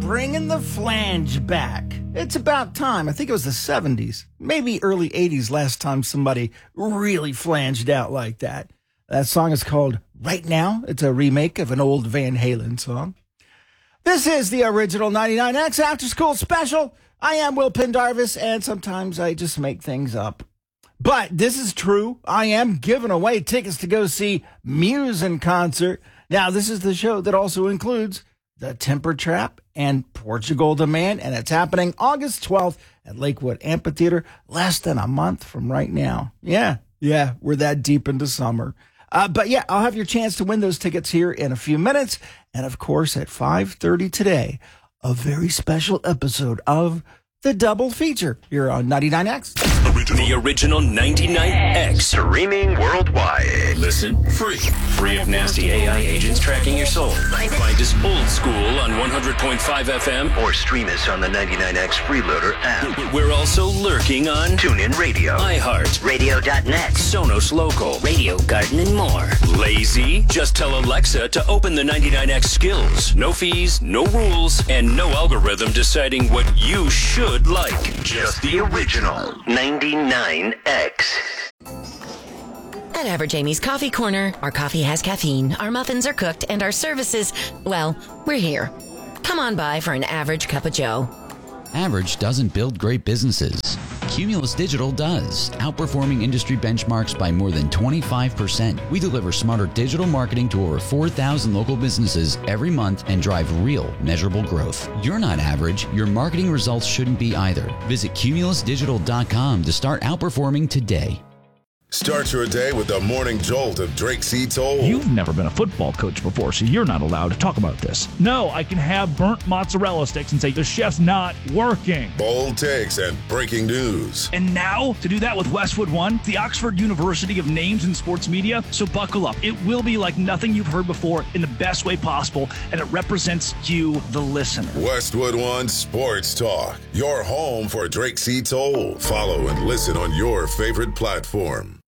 bringing the flange back. It's about time. I think it was the 70s, maybe early 80s last time somebody really flanged out like that. That song is called Right Now. It's a remake of an old Van Halen song. This is the original 99X After School Special. I am Will Pendarvis, and sometimes I just make things up. But this is true. I am giving away tickets to go see Muse in concert. Now, this is the show that also includes The Temper Trap and Portugal the Man, and it's happening August 12th at Lakewood Amphitheater, less than a month from right now. Yeah, we're that deep into summer. But yeah, I'll have your chance to win those tickets here in a few minutes. And of course, at 5:30 today, a very special episode of The Double Feature here on 99X. The original 99X. Streaming worldwide. Listen free. Free of nasty AI agents tracking your soul. Find us old school on 100.5 FM. Or stream us on the 99X Freeloader app. We're also lurking on TuneIn Radio, iHeart, Radio.net, Sonos Local, Radio Garden, and more. Lazy? Just tell Alexa to open the 99X skills. No fees, no rules, and no algorithm deciding what you should like. Just the original 99X. At Average Amy's Coffee Corner, our coffee has caffeine, our muffins are cooked, and our services, well, we're here. Come on by for an average cup of joe. Average doesn't build great businesses. Cumulus Digital does, outperforming industry benchmarks by more than 25%. We deliver smarter digital marketing to over 4,000 local businesses every month and drive real, measurable growth. You're not average. Your marketing results shouldn't be either. Visit cumulusdigital.com to start outperforming today. Start your day with the morning jolt of Drake C. Toll. You've never been a football coach before, so you're not allowed to talk about this. No, I can have burnt mozzarella sticks and say the chef's not working. Bold takes and breaking news. And now, to do that with Westwood One, the Oxford University of Names in Sports Media, so buckle up. It will be like nothing you've heard before in the best way possible, and it represents you, the listener. Westwood One Sports Talk, your home for Drake C. Toll. Follow and listen on your favorite platform.